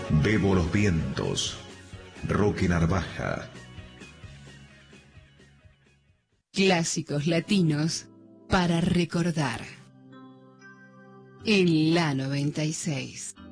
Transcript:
Bebo los vientos. Roque Narvaja. Clásicos latinos para recordar. En la 96.